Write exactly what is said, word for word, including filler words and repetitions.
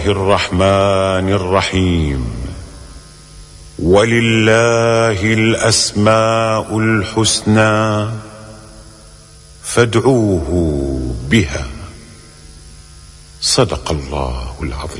الرحمن الرحيم ولله الأسماء الحسنى فادعوه بها. صدق الله العظيم.